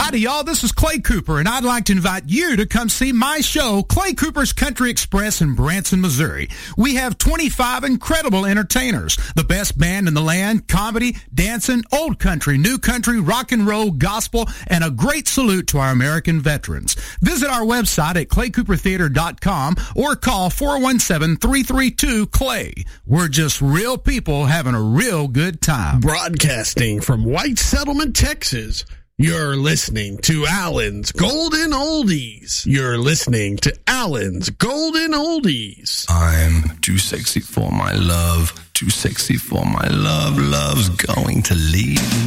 Howdy, y'all. This is Clay Cooper, and I'd like to invite you to come see my show, Clay Cooper's Country Express in Branson, Missouri. We have 25 incredible entertainers, the best band in the land, comedy, dancing, old country, new country, rock and roll, gospel, and a great salute to our American veterans. Visit our website at claycoopertheater.com or call 417-332-CLAY. We're just real people having a real good time. Broadcasting from White Settlement, Texas. You're listening to Allen's Golden Oldies. You're listening to Allen's Golden Oldies. I'm too sexy for my love, too sexy for my love. Love's going to leave